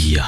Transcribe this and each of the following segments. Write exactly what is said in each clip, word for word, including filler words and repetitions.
bahagia.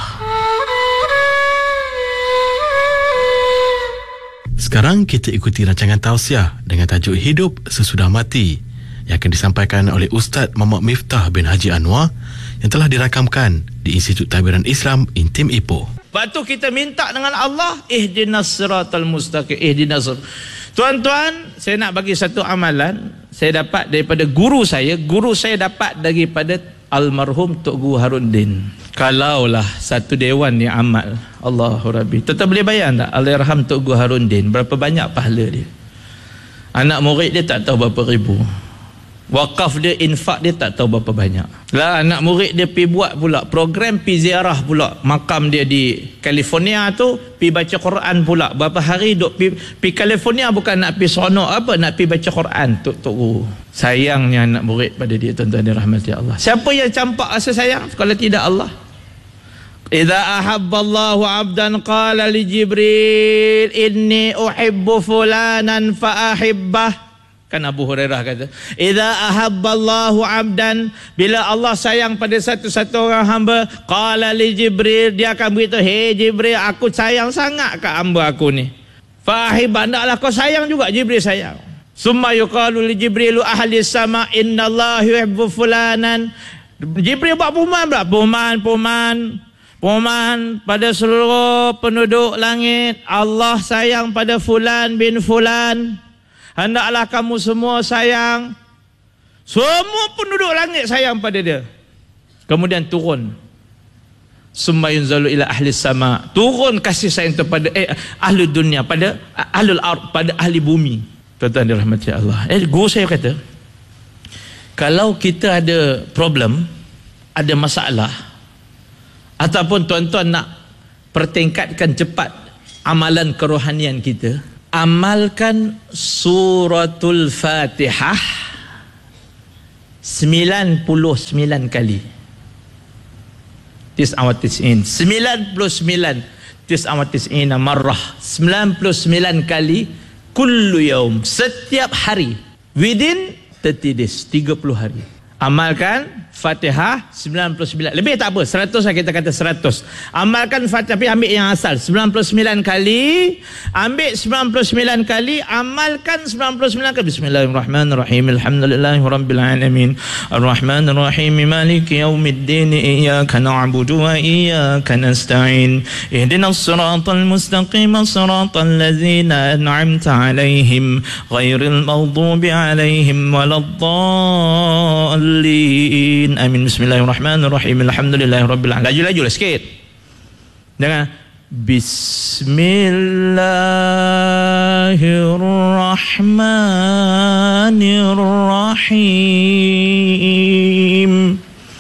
Sekarang kita ikuti rancangan tausiah dengan tajuk Hidup Sesudah Mati yang akan disampaikan oleh Ustaz Muhammad Miftah bin Haji Anwar yang telah dirakamkan di Institut Tabiran Islam Intim Ipoh. Lepas tu kita minta dengan Allah, ihdinas siratal mustaqim, ihdinas. Tuan-tuan, saya nak bagi satu amalan saya dapat daripada guru saya. Guru saya dapat daripada almarhum Tok Guru Harundin. Kalaulah satu dewan ni amal, Allahu Rabbi, tuan-tuan boleh bayang tak Allahyarham Tok Guru Harundin berapa banyak pahala dia? Anak murid dia tak tahu berapa ribu, wakaf dia, infak dia tak tahu berapa banyak lah. Anak murid dia pi buat pula program, pi ziarah pula makam dia di California tu, pi baca Quran pula. Berapa hari duk pi, pi California bukan nak pi seronok apa, nak pi baca Quran. Tok Tok Guru sayangnya anak murid pada dia, tuan-tuan dirahmati Allah. Siapa yang campak rasa sayang kalau tidak Allah? Idza ahabballahu 'abdan qala li Jibril inni uhibbu fulanan fa ahibbah. Kan Abu Hurairah kata, idza ahabballahu 'abdan, bila Allah sayang pada satu-satu orang hamba, qala li Jibril, dia akan beritahu, hey Jibril, aku sayang sangat kat hamba aku ni. Fa ahibba, hendaklah kau sayang juga. Jibril sayang. Summa yuqalu li Jibrilu ahli sama innallaha yuhibbu fulanan. Jibril buat pengumuman pula, pengumuman pengumuman pengumuman pada seluruh penduduk langit, Allah sayang pada fulan bin fulan. Hendaklah kamu semua sayang. Semua penduduk langit sayang pada dia. Kemudian turun, summa yunzalu ila ahli sama, turun kasih sayang kepada eh, ahli dunia, pada ahlul ard, pada ahli bumi. Tuan-tuan dirahmati Allah. Eh, guru saya kata, kalau kita ada problem, ada masalah, ataupun tuan-tuan nak pertingkatkan cepat amalan kerohanian kita, amalkan suratul Fatihah sembilan puluh sembilan kali. Tis'a wa tis'in, sembilan puluh sembilan, tis'a wa tis'ina marrah, sembilan puluh sembilan kali, kullu yaum, setiap hari, within thirty days, tiga puluh hari. Amalkan Fatihah sembilan puluh sembilan, lebih tak apa, seratus lah kita kata seratus. Amalkan Fatihah, tapi ambil yang asal sembilan puluh sembilan kali, ambil sembilan puluh sembilan kali, amalkan sembilan puluh sembilan kali. Bismillahirrahmanirrahim, alhamdulillahirabbil alamin, arrahmanirrahim, maliki yaumiddin, iyyaka na'budu wa iyyaka nasta'in, ihdinas siratal mustaqim, siratal ladzina an'amta 'alaihim ghairil maghdubi 'alaihim waladdallin. Amin. Bismillahirrahmanirrahim, alhamdulillahirabbil alamin. Laju-laju lah sikit. Jangan Bismillahirrahmanirrahim,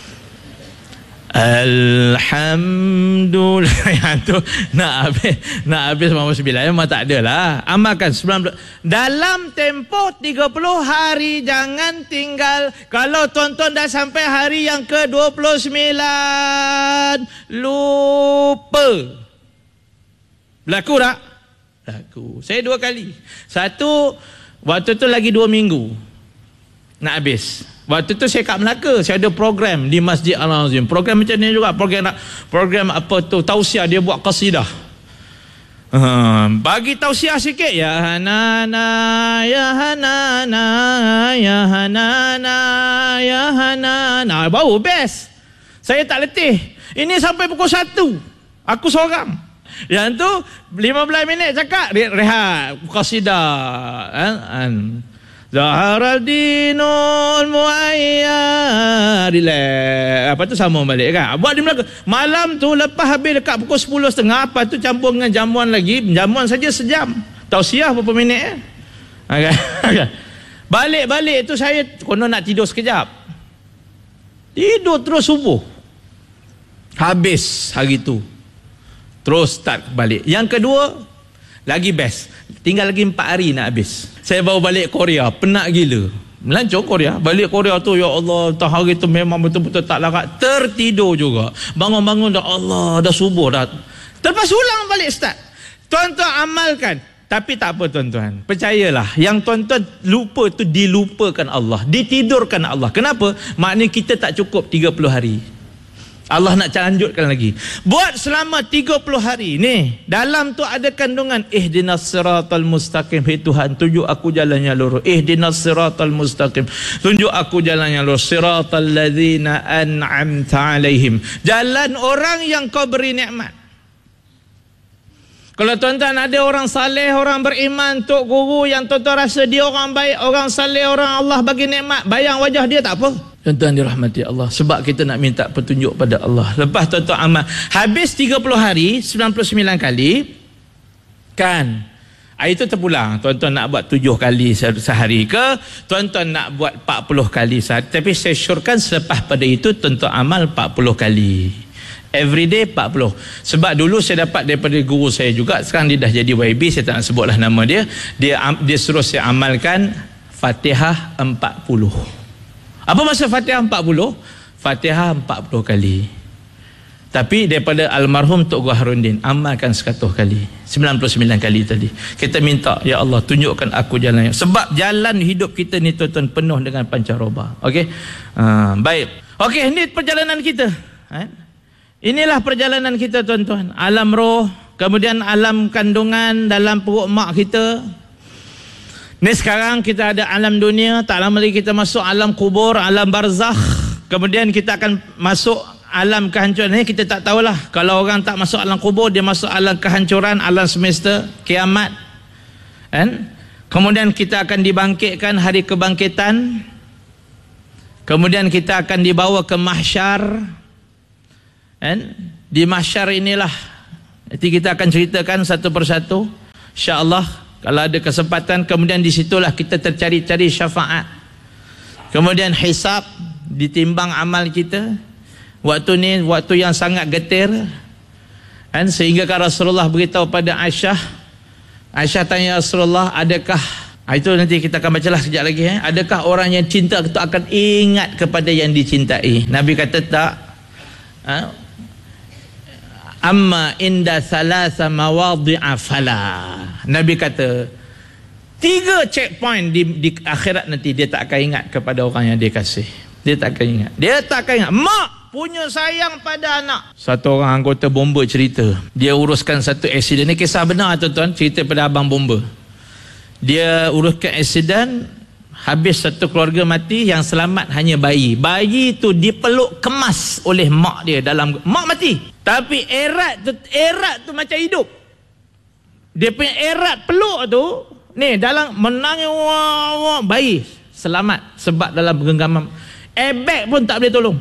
alhamdulillah. Yang tu nak habis, nak habis lima puluh sembilan memang tak ada lah. Amalkan sembilan puluh dalam tempoh tiga puluh hari, jangan tinggal. Kalau tuan-tuan dah sampai hari yang ke dua puluh sembilan, lupa. Berlaku tak? Berlaku. Saya dua kali. Satu, waktu tu lagi dua minggu nak habis. Waktu tu saya kat Melaka, saya ada program di Masjid Al-Azim. Program macam ni juga, program program apa tu, tausiah, dia buat qasidah. Uh, bagi tausiah sikit, ya hanana ya hanana ya hanana ya hanana, bau best. Saya tak letih. Ini sampai pukul satu, aku seorang. Yang tu lima belas minit cakap, rehat qasidah. Kan? Zaharal dinul muayyad, relax. Apa tu sama balik kan. Buat di Melaka. Malam tu lepas habis dekat pukul sepuluh tiga puluh, apa tu campur dengan jamuan lagi. Jamuan saja sejam. Tausiah berapa minit eh? Okay. Balik-balik tu saya konon nak tidur sekejap. Tidur terus subuh. Habis hari tu. Terus start balik. Yang kedua, lagi best. Tinggal lagi empat hari nak habis. Saya baru balik Korea, penat gila. Melancong Korea. Balik Korea tu, ya Allah, tak hari tu memang betul-betul tak larat. Tertidur juga. Bangun-bangun dah, Allah, dah subuh dah. Terlepas ulang balik start. Tuan-tuan amalkan. Tapi tak apa tuan-tuan. Percayalah, yang tuan-tuan lupa tu dilupakan Allah. Ditidurkan Allah. Kenapa? Maknanya kita tak cukup tiga puluh hari. Allah nak lanjutkan lagi. Buat selama tiga puluh hari ni. Dalam tu ada kandungan ihdinas siratal mustaqim. Hei Tuhan, tunjuk aku jalan yang lurus. Ihdinas siratal mustaqim. Tunjuk aku jalan yang lurus. Siratal ladzina an'amta alaihim. Jalan orang yang kau beri nikmat. Kalau tuan-tuan ada orang saleh, orang beriman, tok guru yang tuan-tuan rasa dia orang baik, orang saleh, orang Allah bagi nikmat, bayang wajah dia tak apa. Tuan-tuan dirahmati Allah. Sebab kita nak minta petunjuk pada Allah. Lepas tuan-tuan amal. Habis tiga puluh hari, sembilan puluh sembilan kali. Kan? Itu terpulang. Tuan-tuan nak buat tujuh kali sehari ke? Tuan-tuan nak buat empat puluh kali sehari. Tapi saya syorkan selepas pada itu, tuan-tuan amal empat puluh kali. Everyday empat puluh. Sebab dulu saya dapat daripada guru saya juga. Sekarang dia dah jadi Y B. Saya tak nak sebutlah nama dia. Dia, dia suruh saya amalkan Fatihah empat puluh. Apa maksud Fatihah empat puluh? Fatihah empat puluh kali. Tapi daripada almarhum Tok Guru Harudin, amalkan seratus kali. sembilan puluh sembilan kali tadi. Kita minta, ya Allah, tunjukkan aku jalan. Sebab jalan hidup kita ni tuan-tuan penuh dengan pancaroba. Okey? Uh, baik. Okey, ini perjalanan kita. Eh? Inilah perjalanan kita tuan-tuan. Alam roh, kemudian alam kandungan dalam perut mak kita. Ni sekarang kita ada alam dunia, tak lama lagi kita masuk alam kubur, alam barzakh. Kemudian kita akan masuk alam kehancuran. Ni kita tak tahulah. Kalau orang tak masuk alam kubur, dia masuk alam kehancuran, alam semesta, kiamat. Kan? Kemudian kita akan dibangkitkan hari kebangkitan. Kemudian kita akan dibawa ke mahsyar. Kan? Di mahsyar inilah nanti kita akan ceritakan satu persatu, insya-Allah. Kalau ada kesempatan, kemudian di situlah kita tercari-cari syafaat. Kemudian hisab, ditimbang amal kita. Waktu ni waktu yang sangat getir. Dan sehingga kan Rasulullah beritahu pada Aisyah. Aisyah tanya Rasulullah, adakah, itu nanti kita akan bacalah sekejap lagi, eh? Adakah orang yang cinta itu akan ingat kepada yang dicintai? Nabi kata tak. Ha? Amma inda salasa mawadhi'a fala. Nabi kata tiga checkpoint di, di akhirat nanti dia tak akan ingat kepada orang yang dia kasih. Dia tak akan ingat. Dia tak akan ingat. Mak punya sayang pada anak. Satu orang anggota bomba cerita. Dia uruskan satu aksiden. Ini kisah benar tuan-tuan. Cerita pada abang bomba. Dia uruskan aksiden. Habis satu keluarga mati, yang selamat hanya bayi. Bayi tu dipeluk kemas oleh mak dia dalam. Mak mati. Tapi erat tu, erat tu macam hidup. Dia punya erat peluk tu, ni dalam menangis, wah, wah, bayi selamat sebab dalam genggaman. Airbag pun tak boleh tolong.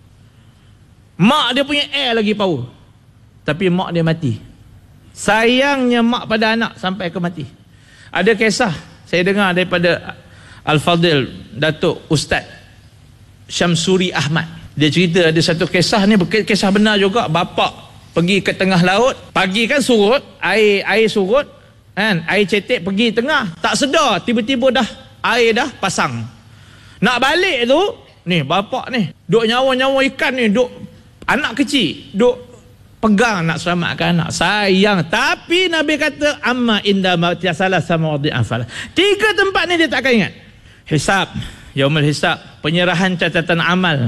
Mak dia punya air lagi power. Tapi mak dia mati. Sayangnya mak pada anak sampai ke mati. Ada kisah saya dengar daripada Al-Fadil Datuk Ustaz Syamsuri Ahmad. Dia cerita ada satu kisah ni, kisah benar juga. Bapak pergi ke tengah laut, pagi kan surut, air air surut kan, air cetek pergi tengah, tak sedar tiba-tiba dah air dah pasang. Nak balik tu, ni bapak ni duk nyawa-nyawa ikan ni, duk anak kecil duk pegang nak selamatkan anak. Sayang, tapi Nabi kata amma inda mauti salah sama wadi afal. Tiga tempat ni dia tak akan ingat. Hisab, yaumul hisab, penyerahan catatan amal.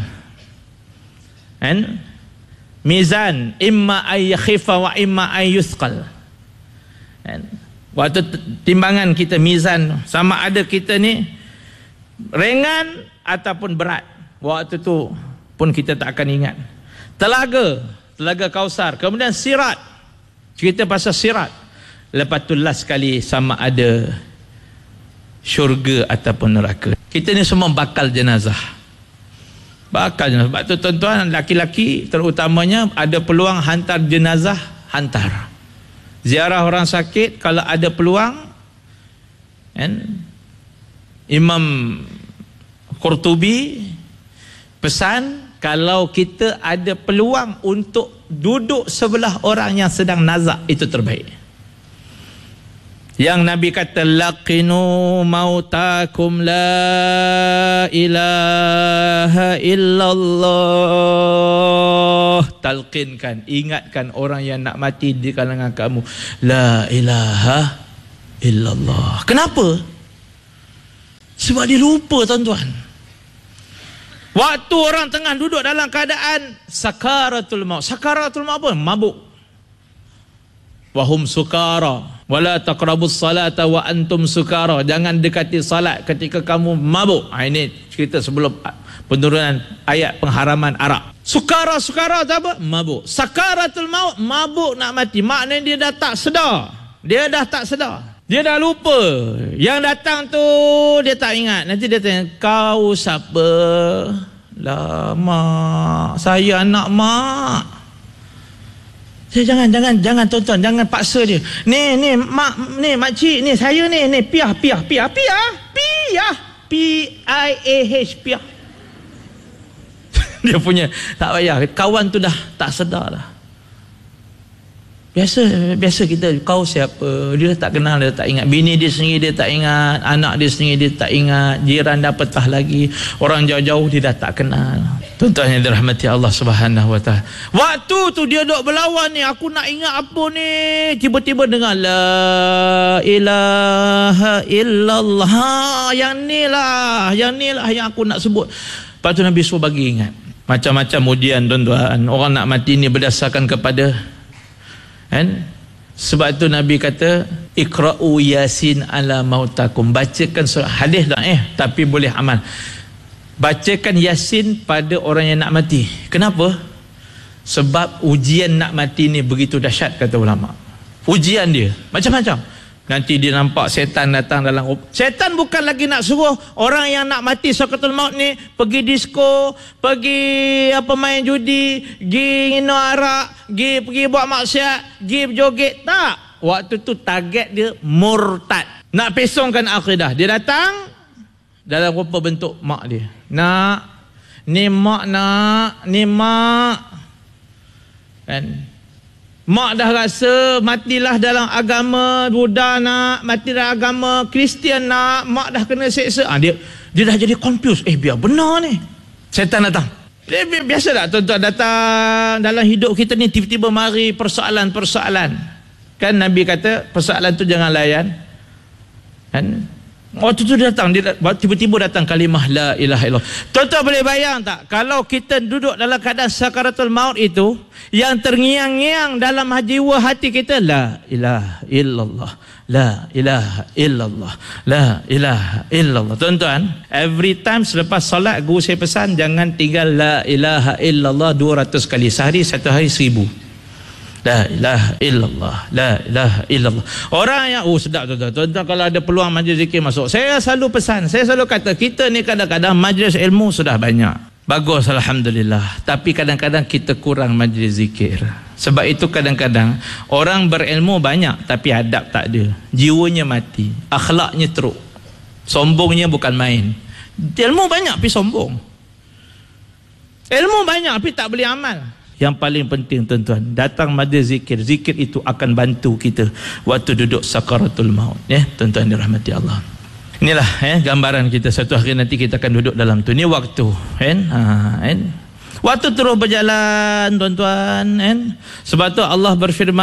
Kan? Mizan, imma ay yakhifa wa imma ay yuthqal. Kan? Waktu timbangan kita mizan, sama ada kita ni ringan ataupun berat. Waktu tu pun kita tak akan ingat. Telaga, telaga Kausar. Kemudian sirat, cerita pasal sirat. Lepas tu last sekali sama ada syurga ataupun neraka. Kita ni semua bakal jenazah. Bakal jenazah. Sebab tu tuan-tuan, laki-laki terutamanya ada peluang hantar jenazah, hantar. Ziarah orang sakit kalau ada peluang. Kan? Imam Qurtubi pesan, kalau kita ada peluang untuk duduk sebelah orang yang sedang nazak, itu terbaik. Yang Nabi kata, laqinu mautakum la ilaha illallah. Talqinkan, ingatkan orang yang nak mati di kalangan kamu, la ilaha illallah. Kenapa? Sebab dia lupa tuan-tuan. Waktu orang tengah duduk dalam keadaan sakaratul maut. Sakaratul maut apa? Mabuk. Wahum sukara wala taqrabus salata wa antum sukara. Jangan dekati salat ketika kamu mabuk. Ha, ini cerita sebelum penurunan ayat pengharaman arak. Sukara, sukara tu apa? Mabuk. Sakaratul maut, mabuk nak mati. Maknanya dia dah tak sedar. Dia dah tak sedar. Dia dah lupa. Yang datang tu dia tak ingat. Nanti dia tanya, kau siapa? Lah mak, saya anak mak. Saya jangan jangan jangan tuan-tuan, jangan paksa dia. Ni ni mak ni makcik ni saya ni ni piah piah piah piah piah P I A H piah. Dia punya tak payah. Kawan tu dah tak sedar dah. Biasa biasa kita, kau siapa? Dia tak kenal, dia tak ingat. Bini dia sendiri dia tak ingat, anak dia sendiri dia tak ingat, jiran dah petah lagi, orang jauh-jauh dia dah tak kenal. Tuan-tuan yang dirahmati Allah Subhanahu wa taala. Waktu tu dia duk berlawan ni, aku nak ingat apa ni? Tiba-tiba dengar la ilaha illallah. Ha, yang ni lah, yang ni lah yang aku nak sebut. Lepas tu Nabi suruh bagi ingat. Macam-macam ujian tuan-tuan. Orang nak mati ni berdasarkan kepada kan? Sebab itu Nabi kata iqra'u yasin ala mautakum. Bacakan surah, hadis dah eh tapi boleh amal. Bacakan yasin pada orang yang nak mati. Kenapa? Sebab ujian nak mati ni begitu dahsyat, kata ulama. Ujian dia macam-macam. Nanti dia nampak setan datang dalam. Setan bukan lagi nak suruh orang yang nak mati sakaratul maut ni pergi disko, pergi apa main judi, pergi minum arak, pergi pergi buat maksiat, pergi berjoget. Tak. Waktu tu target dia murtad. Nak pesongkan akidah. Dia datang dalam rupa bentuk mak dia. Nak, ni mak nak, ni mak. Kan? Mak dah rasa matilah dalam agama Buddha nak, mati dalam agama Kristian nak, mak dah kena seksa. Ha, dia dia dah jadi confused. Eh biar benar ni. Setan datang. Dia, biasa tak tuan-tuan datang dalam hidup kita ni, tiba-tiba mari persoalan-persoalan. Kan Nabi kata persoalan tu jangan layan. Kan? Waktu tu dia datang, dia tiba-tiba datang kalimah la ilaha illallah. Tuan-tuan boleh bayang tak, kalau kita duduk dalam keadaan sakaratul maut itu, yang terngiang-ngiang dalam jiwa hati kita la ilaha illallah, la ilaha illallah, la ilaha illallah. Tuan-tuan, every time selepas solat guru saya pesan jangan tinggal la ilaha illallah dua ratus kali sehari, satu hari seribu. La ilaha illallah, la ilaha illallah. Orang yang oh sedap tuan-tuan. Tuan-tuan kalau ada peluang majlis zikir masuk. Saya selalu pesan, saya selalu kata kita ni kadang-kadang majlis ilmu sudah banyak. Bagus alhamdulillah. Tapi kadang-kadang kita kurang majlis zikir. Sebab itu kadang-kadang orang berilmu banyak tapi adab tak ada. Jiwanya mati, akhlaknya teruk. Sombongnya bukan main. Ilmu banyak tapi sombong. Ilmu banyak tapi tak boleh amal. Yang paling penting tuan-tuan, datang majlis zikir. Zikir itu akan bantu kita waktu duduk sakaratul maut, ya tuan-tuan dirahmati Allah. Inilah eh gambaran kita, satu hari nanti kita akan duduk dalam tu. Ini waktu kan, ha, kan? Waktu terus berjalan tuan-tuan kan. Sebab tu Allah berfirman